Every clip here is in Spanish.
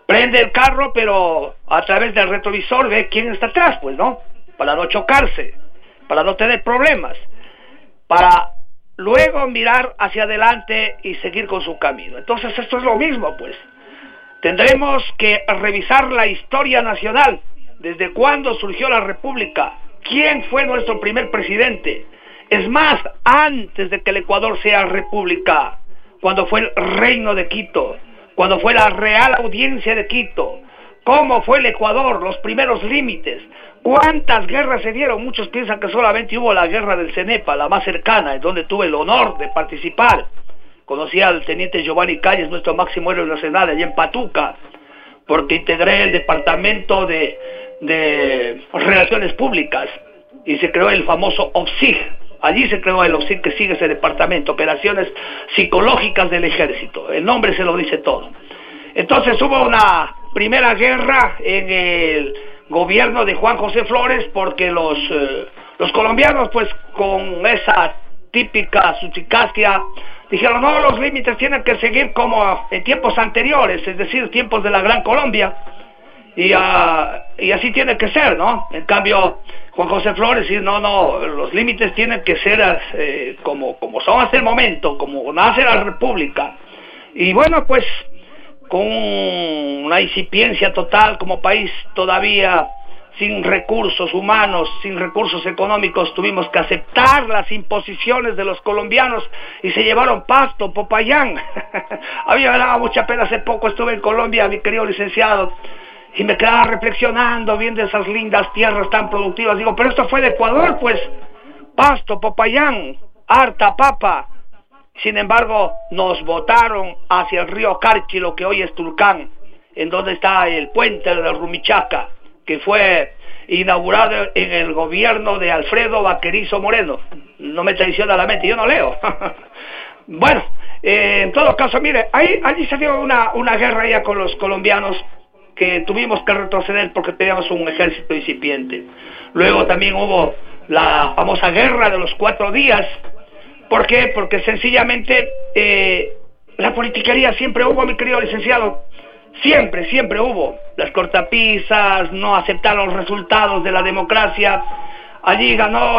prende el carro, pero a través del retrovisor ve quién está atrás, pues, ¿no? Para no chocarse, para no tener problemas, para luego mirar hacia adelante y seguir con su camino. Entonces esto es lo mismo, pues. Tendremos que revisar la historia nacional, desde cuándo surgió la República, quién fue nuestro primer presidente. Es más, antes de que el Ecuador sea república, cuando fue el Reino de Quito, cuando fue la Real Audiencia de Quito, cómo fue el Ecuador, los primeros límites, cuántas guerras se dieron. Muchos piensan que solamente hubo la guerra del Cenepa, la más cercana, en donde tuve el honor de participar. Conocí al teniente Giovanni Calles, nuestro máximo héroe nacional, allá en Patuca, porque integré el departamento de Relaciones Públicas y se creó el famoso OPSIG. Allí se creó el OPSIG, que sigue ese departamento, Operaciones Psicológicas del Ejército. El nombre se lo dice todo. Entonces hubo una primera guerra en el gobierno de Juan José Flores, porque los colombianos, pues con esa típica suchicastia, dijeron, no, los límites tienen que seguir como en tiempos anteriores, es decir, tiempos de la Gran Colombia, y así tiene que ser, ¿no? En cambio, Juan José Flores dice, no, los límites tienen que ser como son hasta el momento, como nace la República. Y bueno, pues, con una incipiencia total como país todavía, sin recursos humanos, sin recursos económicos, tuvimos que aceptar las imposiciones de los colombianos y se llevaron Pasto, Popayán. A mí me daba mucha pena, hace poco estuve en Colombia, mi querido licenciado, y me quedaba reflexionando, viendo esas lindas tierras tan productivas. Digo, pero esto fue de Ecuador, pues, Pasto, Popayán, harta papa. Sin embargo, nos botaron hacia el río Carchi, lo que hoy es Tulcán, en donde está el puente de Rumichaca, que fue inaugurado en el gobierno de Alfredo Vaquerizo Moreno. No me traiciona la mente, yo no leo. Bueno, en todo caso, mire, allí se dio una guerra ya con los colombianos, que tuvimos que retroceder porque teníamos un ejército incipiente. Luego también hubo la famosa guerra de los 4 días. ¿Por qué? Porque sencillamente la politiquería siempre hubo, mi querido licenciado. Siempre hubo. Las cortapisas, no aceptar los resultados de la democracia. Allí ganó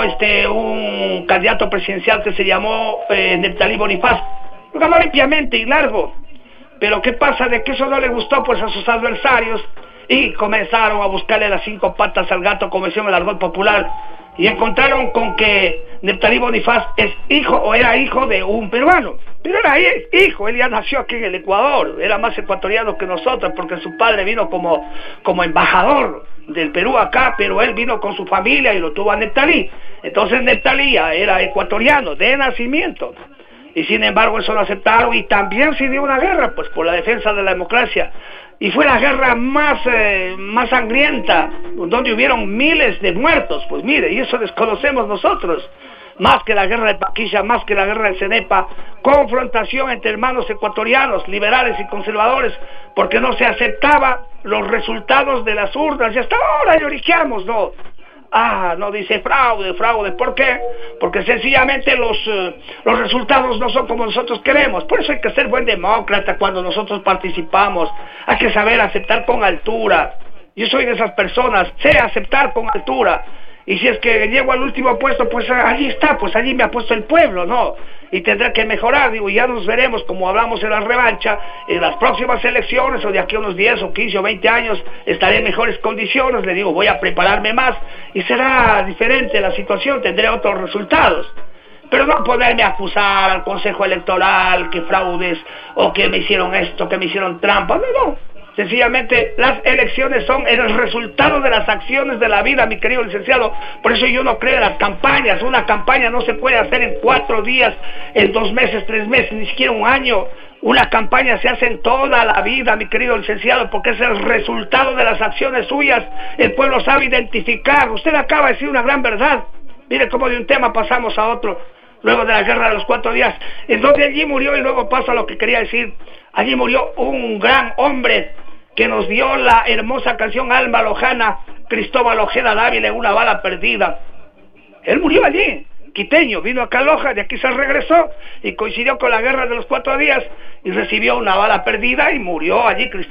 un candidato presidencial que se llamó Neptalí Bonifaz. Lo ganó limpiamente y largo. Pero ¿qué pasa? De que eso no le gustó pues a sus adversarios y comenzaron a buscarle las 5 patas al gato, como decía en el argot popular, y encontraron con que Neptalí Bonifaz es hijo o era hijo de un peruano. Pero era hijo, él ya nació aquí en el Ecuador, era más ecuatoriano que nosotros, porque su padre vino como embajador del Perú acá, pero él vino con su familia y lo tuvo a Neptalí. Entonces Neptalí ya era ecuatoriano de nacimiento. Y sin embargo eso lo aceptaron, y también se dio una guerra pues por la defensa de la democracia, y fue la guerra más sangrienta, donde hubieron miles de muertos. Pues mire, y eso desconocemos nosotros, más que la guerra de Paquilla, más que la guerra del Cenepa, confrontación entre hermanos ecuatorianos, liberales y conservadores, porque no se aceptaba los resultados de las urnas, y hasta ahora lloriqueamos, ¿no? No, dice fraude. ¿Por qué? Porque sencillamente los resultados no son como nosotros queremos. Por eso hay que ser buen demócrata cuando nosotros participamos. Hay que saber aceptar con altura. Yo soy de esas personas, sé aceptar con altura. Y si es que llego al último puesto, pues allí está, pues allí me ha puesto el pueblo, ¿no? Y tendré que mejorar, digo, ya nos veremos, como hablamos en la revancha, en las próximas elecciones, o de aquí a unos 10 o 15 o 20 años, estaré en mejores condiciones. Le digo, voy a prepararme más, y será diferente la situación, tendré otros resultados. Pero no poderme acusar al Consejo Electoral, que fraudes, o que me hicieron esto, que me hicieron trampa, no. Sencillamente las elecciones son el resultado de las acciones de la vida, mi querido licenciado. Por eso yo no creo en las campañas. Una campaña no se puede hacer en 4 días, en 2 meses, 3 meses, ni siquiera un año. Una campaña se hace en toda la vida, mi querido licenciado, porque es el resultado de las acciones suyas. El pueblo sabe identificar. Usted acaba de decir una gran verdad. Mire cómo de un tema pasamos a otro. Luego de la guerra de los 4 días, en donde allí murió, y luego paso a lo que quería decir, allí murió un gran hombre que nos dio la hermosa canción Alma Lojana, Cristóbal Ojeda Dávila, en Una bala perdida. Él murió allí, quiteño, vino acá a Loja, de aquí se regresó, y coincidió con la guerra de los 4 días, y recibió una bala perdida, y murió allí Cristóbal.